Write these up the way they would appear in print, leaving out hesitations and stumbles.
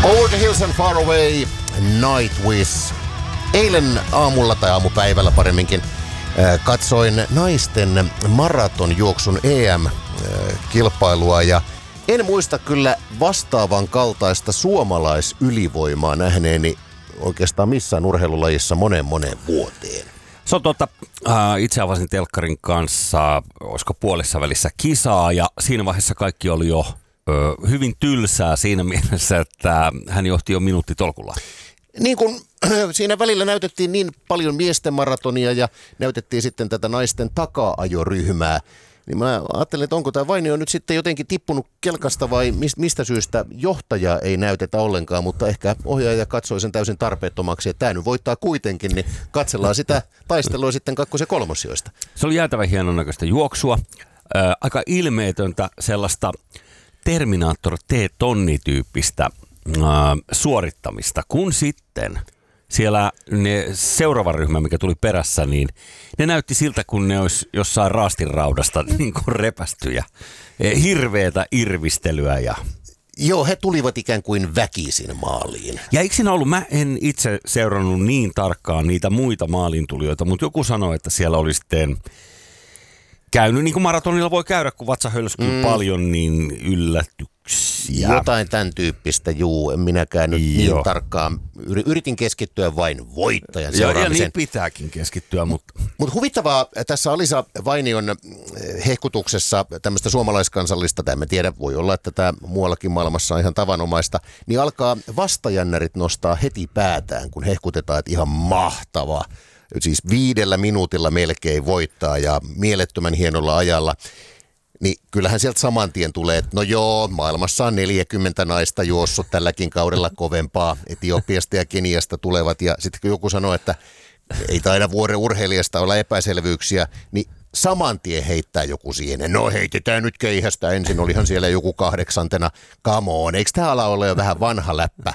Over the Hills and Far Away, Nightwish. Eilen aamulla tai aamupäivällä paremminkin katsoin naisten maratonjuoksun EM-kilpailua ja en muista kyllä vastaavan kaltaista suomalaisylivoimaa nähneeni oikeastaan missään urheilulajissa moneen vuoteen. Se on totta. Itse avasin telkkarin kanssa, olisiko puolessa välissä kisaa ja siinä vaiheessa kaikki oli jo hyvin tylsää siinä mielessä, että hän johti jo minuuttitolkulla. Niin kuin siinä välillä näytettiin niin paljon miesten maratonia ja näytettiin sitten tätä naisten taka-ajoryhmää, niin mä ajattelin, että onko tämä Vainio nyt sitten jotenkin tippunut kelkasta vai mistä syystä johtajaa ei näytetä ollenkaan, mutta ehkä ohjaaja katsoi sen täysin tarpeettomaksi, että tämä nyt voittaa kuitenkin, niin katsellaan sitä taistelua sitten kakkos- ja kolmosjoista. Se oli jäätävän hienon näköistä juoksua, aika ilmeetöntä sellaista Terminator T-tonnityyppistä suorittamista, kun sitten siellä ne seuraava ryhmä, mikä tuli perässä, niin ne näytti siltä, kun ne olisi jossain raastinraudasta niin kuin repästyjä. Hirveätä irvistelyä ja... Joo, he tulivat ikään kuin väkisin maaliin. Ja eikö siinä ollut, mä en itse seurannut niin tarkkaan niitä muita maalintulijoita, mutta joku sanoi, että siellä oli sitten käynyt, niin kuin maratonilla voi käydä, kun vatsa hölskyy paljon, niin yllätyksiä. Jotain tämän tyyppistä, en minäkään nyt niin tarkkaan. Yritin keskittyä vain voittajan seuraamiseen. Ja niin pitääkin keskittyä, mutta... Mutta huvittavaa tässä Alisa Vainion hehkutuksessa tämmöistä suomalaiskansallista, tai en tiedä, voi olla, että tämä muuallakin maailmassa on ihan tavanomaista, niin alkaa vastajännerit nostaa heti päätään, kun hehkutetaan, että ihan mahtava. Siis 5 minuutilla melkein voittaa ja mielettömän hienolla ajalla. Niin kyllähän sieltä saman tien tulee, että no joo, maailmassa on 40 naista juossut tälläkin kaudella kovempaa. Etiopiasta ja Keniasta tulevat ja sitten kun joku sanoo, että ei taida vuoren urheilijasta olla epäselvyyksiä, niin saman tien heittää joku siihen. No heitetään nyt keihästä ensin, olihan siellä joku 8. Come on, eikö tämä ala ole jo vähän vanha läppä?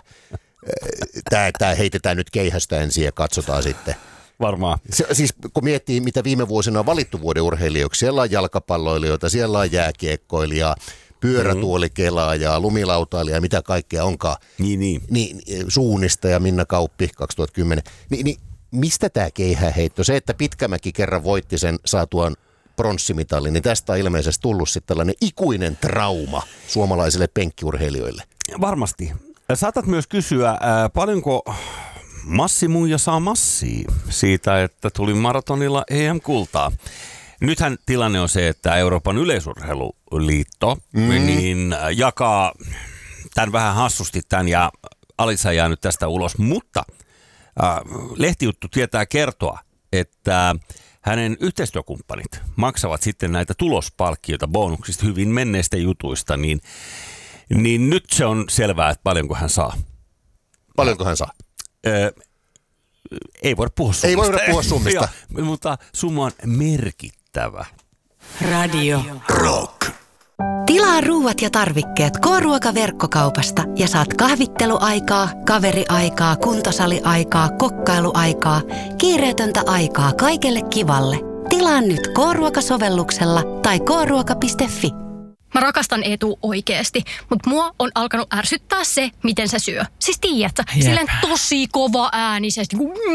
Tämä heitetään nyt keihästä ensin ja katsotaan sitten. Varmaan. Siis kun miettii, mitä viime vuosina on valittu vuoden urheilijoiksi, siellä on jalkapalloilijoita, siellä on jääkiekkoilijaa, pyörätuolikelaajaa, lumilautailijaa, mitä kaikkea onkaan. Niin. Suunnista ja Minna Kauppi 2010. Niin mistä tämä keihäheitto? Se, että Pitkämäki kerran voitti sen saatuaan pronssimitalin, niin tästä on ilmeisesti tullut sitten tällainen ikuinen trauma suomalaisille penkkiurheilijoille. Varmasti. Saatat myös kysyä, paljonko... Massimuija saa massia siitä, että tuli maratonilla EM-kultaa. Nythän tilanne on se, että Euroopan yleisurheiluliitto niin jakaa tämän vähän hassusti tämän ja Alisa jää nyt tästä ulos, mutta lehtijuttu tietää kertoa, että hänen yhteistyökumppanit maksavat sitten näitä tulospalkkioita bonuksista hyvin menneistä jutuista, niin nyt se on selvää, että paljonko hän saa. Paljonko hän saa? Ei voida puhua summista. Ei voida puhua summista. Mutta summa on merkittävä. Radio Rock. Tilaa ruuat ja tarvikkeet K-ruoka-verkkokaupasta ja saat kahvitteluaikaa, kaveriaikaa, kuntosaliaikaa, kokkailuaikaa, kiireetöntä aikaa kaikelle kivalle. Tilaa nyt K-ruoka-sovelluksella tai kruoka.fi. Mä rakastan Eetu oikeesti, mutta mua on alkanut ärsyttää se, miten se syö. Siis tiedätkö, silleen tosi kova äänisesti.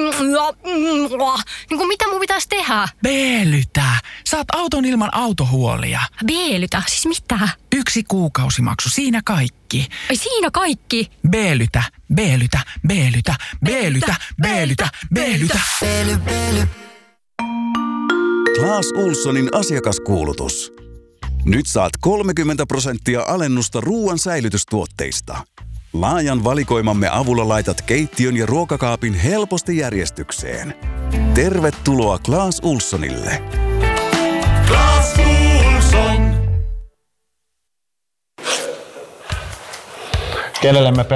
Niin kuin mitä mun pitäisi tehdä? Beelytä! Saat auton ilman autohuolia. Beelytä? Siis mitä? 1 kuukausimaksu, siinä kaikki. Ai siinä kaikki? Beelytä, beelytä, beelytä, beelytä, beelytä, beelytä. Beely. Claes Ohlsonin asiakaskuulutus. Nyt saat 30% alennusta ruoan säilytystuotteista. Laajan valikoimamme avulla laitat keittiön ja ruokakaapin helposti järjestykseen. Tervetuloa Claes Ohlsonille. Claes Ohlson. Kenelle me